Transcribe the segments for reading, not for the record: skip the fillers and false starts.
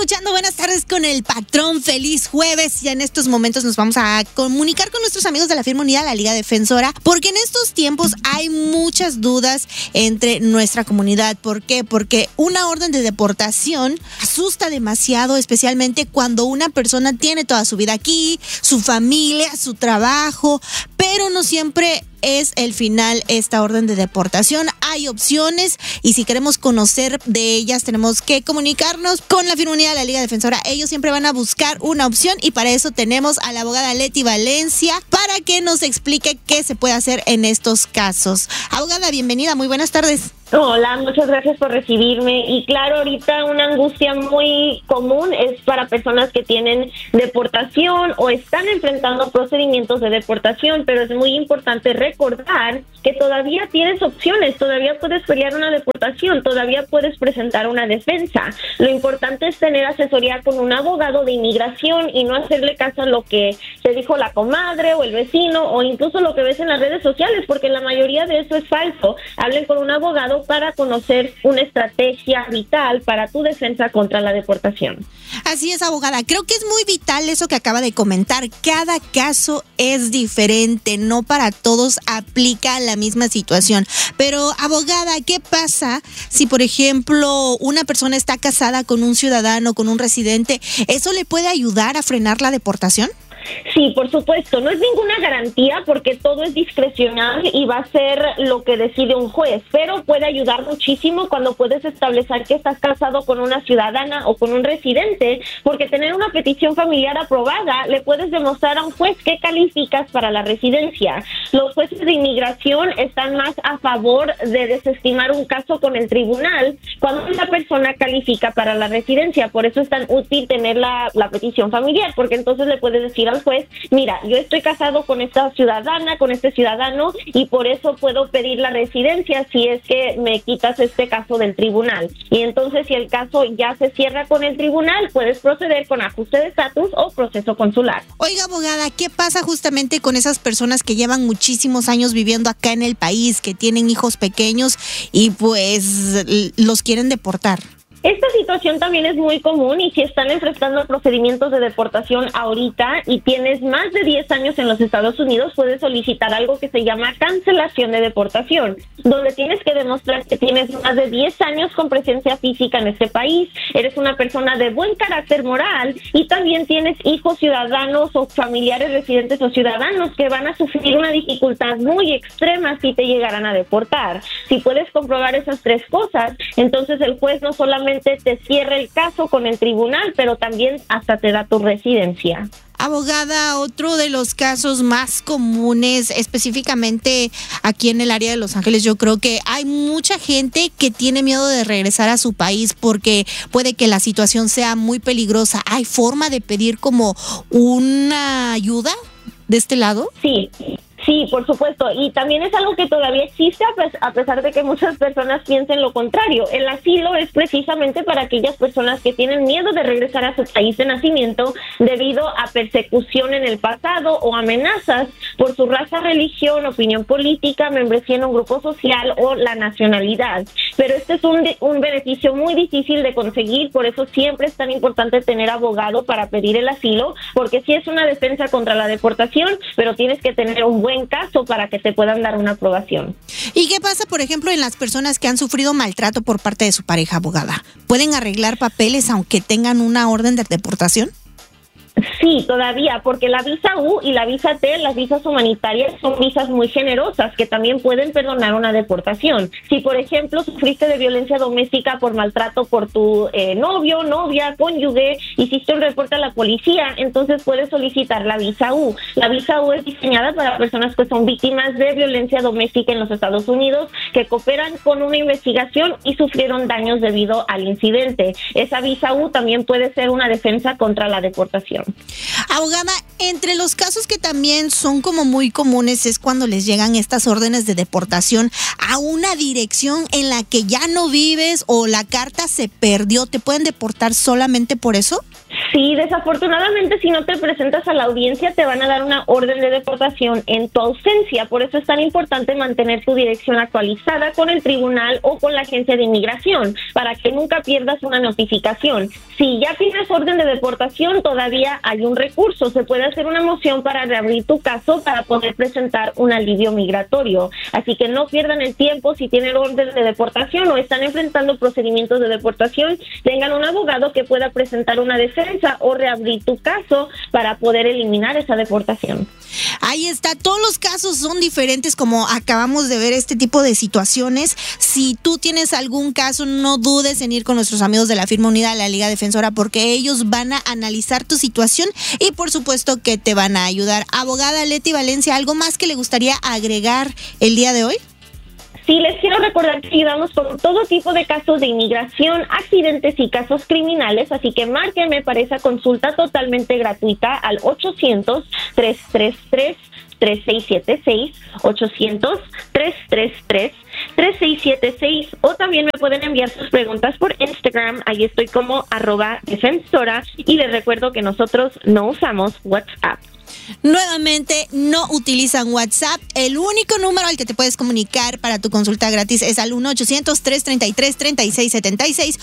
escuchando Buenas tardes con el patrón. Feliz jueves. Ya en estos momentos nos vamos a comunicar con nuestros amigos de la firma unida, la Liga Defensora, porque en estos tiempos hay muchas dudas entre nuestra comunidad. ¿Por qué? Porque una orden de deportación asusta demasiado, especialmente cuando una persona tiene toda su vida aquí, su familia, su trabajo, pero no siempre es el final esta orden de deportación. Hay opciones y si queremos conocer de ellas tenemos que comunicarnos con la firma unida de la Liga Defensora. Ellos siempre van a buscar una opción y para eso tenemos a la abogada Leti Valencia para que nos explique qué se puede hacer en estos casos. Abogada, bienvenida, muy buenas tardes. Hola, muchas gracias por recibirme. Y claro, ahorita una angustia muy común es para personas que tienen deportación o están enfrentando procedimientos de deportación, pero es muy importante recordar que todavía tienes opciones, todavía puedes pelear una deportación, todavía puedes presentar una defensa. Lo importante es tener asesoría con un abogado de inmigración y no hacerle caso a lo que te dijo la comadre o el vecino o incluso lo que ves en las redes sociales, porque la mayoría de eso es falso. Hablen con un abogado para conocer una estrategia vital para tu defensa contra la deportación. Así es, abogada. Creo que es muy vital eso que acaba de comentar. Cada caso es diferente, no para todos aplica la misma situación. Pero, abogada, ¿qué pasa si, por ejemplo, una persona está casada con un ciudadano, con un residente? ¿Eso le puede ayudar a frenar la deportación? Sí, por supuesto, no es ninguna garantía porque todo es discrecional y va a ser lo que decide un juez, pero puede ayudar muchísimo cuando puedes establecer que estás casado con una ciudadana o con un residente, porque tener una petición familiar aprobada le puedes demostrar a un juez que calificas para la residencia. Los jueces de inmigración están más a favor de desestimar un caso con el tribunal cuando una persona califica para la residencia, por eso es tan útil tener la petición familiar, porque entonces le puedes decir al juez, mira, yo estoy casado con esta ciudadana, con este ciudadano y por eso puedo pedir la residencia si es que me quitas este caso del tribunal. Y entonces si el caso ya se cierra con el tribunal, puedes proceder con ajuste de estatus o proceso consular. Oiga, abogada, ¿qué pasa justamente con esas personas que llevan muchísimos años viviendo acá en el país, que tienen hijos pequeños y pues los quieren deportar? Esta situación también es muy común y si están enfrentando procedimientos de deportación ahorita y tienes más de 10 años en los Estados Unidos, puedes solicitar algo que se llama cancelación de deportación, donde tienes que demostrar que tienes más de 10 años con presencia física en este país, eres una persona de buen carácter moral y también tienes hijos ciudadanos o familiares residentes o ciudadanos que van a sufrir una dificultad muy extrema si te llegaran a deportar. Si puedes comprobar esas tres cosas, entonces el juez no solamente te cierra el caso con el tribunal, pero también hasta te da tu residencia. Abogada, otro de los casos más comunes, específicamente aquí en el área de Los Ángeles, yo creo que hay mucha gente que tiene miedo de regresar a su país porque puede que la situación sea muy peligrosa. ¿Hay forma de pedir como una ayuda de este lado? Sí, por supuesto, y también es algo que todavía existe a pesar de que muchas personas piensen lo contrario. El asilo es precisamente para aquellas personas que tienen miedo de regresar a su país de nacimiento debido a persecución en el pasado o amenazas por su raza, religión, opinión política, membresía en un grupo social o la nacionalidad. Pero este es un beneficio muy difícil de conseguir, por eso siempre es tan importante tener abogado para pedir el asilo, porque sí es una defensa contra la deportación, pero tienes que tener un buen caso para que te puedan dar una aprobación. ¿Y qué pasa, por ejemplo, en las personas que han sufrido maltrato por parte de su pareja, abogada? ¿Pueden arreglar papeles aunque tengan una orden de deportación? Sí, todavía, porque la visa U y la visa T, las visas humanitarias, son visas muy generosas que también pueden perdonar una deportación. Si, por ejemplo, sufriste de violencia doméstica por maltrato por tu novio, novia, cónyuge, hiciste un reporte a la policía, entonces puedes solicitar la visa U. La visa U es diseñada para personas que son víctimas de violencia doméstica en los Estados Unidos, que cooperan con una investigación y sufrieron daños debido al incidente. Esa visa U también puede ser una defensa contra la deportación. Abogada, entre los casos que también son como muy comunes es cuando les llegan estas órdenes de deportación a una dirección en la que ya no vives o la carta se perdió. ¿Te pueden deportar solamente por eso? Sí, desafortunadamente si no te presentas a la audiencia te van a dar una orden de deportación en tu ausencia. Por eso es tan importante mantener tu dirección actualizada con el tribunal o con la agencia de inmigración para que nunca pierdas una notificación. Si ya tienes orden de deportación, todavía hay un recurso. Se puede hacer una moción para reabrir tu caso para poder presentar un alivio migratorio. Así que no pierdan el tiempo. Si tienen orden de deportación o están enfrentando procedimientos de deportación, tengan un abogado que pueda presentar una defensa o reabrir tu caso para poder eliminar esa deportación. Ahí está, todos los casos son diferentes, como acabamos de ver este tipo de situaciones. Si tú tienes algún caso, no dudes en ir con nuestros amigos de la firma unida a la Liga Defensora, porque ellos van a analizar tu situación y por supuesto que te van a ayudar. Abogada Leti Valencia, ¿algo más que le gustaría agregar el día de hoy? Sí, les quiero recordar que ayudamos con todo tipo de casos de inmigración, accidentes y casos criminales, así que márquenme para esa consulta totalmente gratuita al 800-333-3676, 800-333-3676, o también me pueden enviar sus preguntas por Instagram, ahí estoy como @defensora, y les recuerdo que nosotros no usamos WhatsApp. Nuevamente, no utilizan WhatsApp. El único número al que te puedes comunicar para tu consulta gratis es al 1-800-333-3676,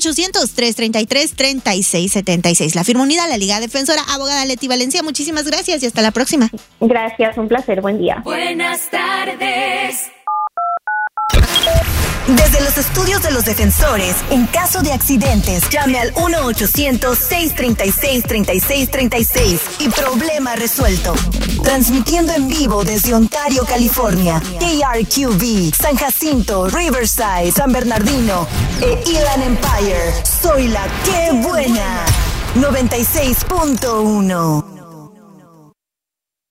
1-800-333-3676. La firma unida, la Liga Defensora. Abogada Leti Valencia, muchísimas gracias y hasta la próxima. Gracias, un placer, buen día. Buenas tardes. Desde los estudios de los defensores, en caso de accidentes, llame al 1-800-636-3636 y problema resuelto. Transmitiendo en vivo desde Ontario, California, KRQV, San Jacinto, Riverside, San Bernardino e Inland Empire. Soy la que buena. 96.1.